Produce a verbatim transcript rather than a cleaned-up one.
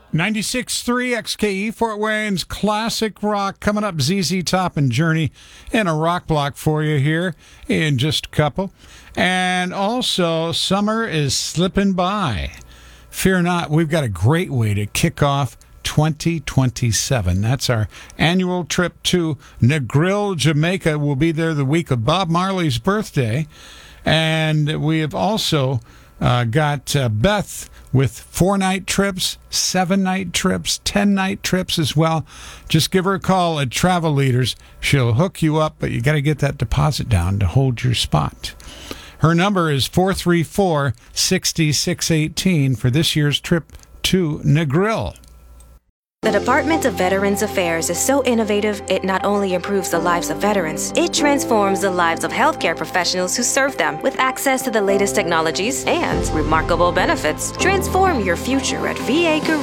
ninety-six point three X K E Fort Wayne's classic rock coming up. Z Z Top and Journey in a rock block for you here in just a couple. And also, summer is slipping by. Fear not, we've got a great way to kick off twenty twenty-seven. That's our annual trip to Negril, Jamaica. We'll be there the week of Bob Marley's birthday. And we have also uh, got uh, Beth with four-night trips, seven-night trips, ten-night trips as well. Just give her a call at Travel Leaders. She'll hook you up, but you got to get that deposit down to hold your spot. Her number is four three four, six six one eight for this year's trip to Negril. The Department of Veterans Affairs is so innovative, it not only improves the lives of veterans, it transforms the lives of healthcare professionals who serve them with access to the latest technologies and remarkable benefits. Transform your future at V A Career.